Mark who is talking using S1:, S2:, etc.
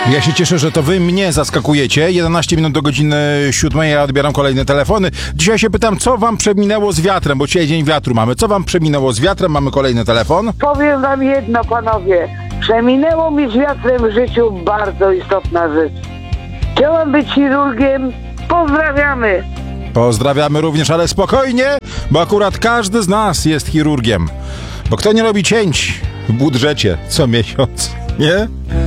S1: Ja się cieszę, że to wy mnie zaskakujecie. 11 minut do godziny 7, ja odbieram kolejne telefony. Dzisiaj się pytam, co wam przeminęło z wiatrem, bo dzisiaj dzień wiatru mamy. Co wam przeminęło z wiatrem? Mamy kolejny telefon.
S2: Powiem wam jedno, panowie. Przeminęło mi z wiatrem w życiu bardzo istotna rzecz. Chciałam być chirurgiem. Pozdrawiamy.
S1: Pozdrawiamy również, ale spokojnie, bo akurat każdy z nas jest chirurgiem. Bo kto nie robi cięć w budżecie co miesiąc, nie?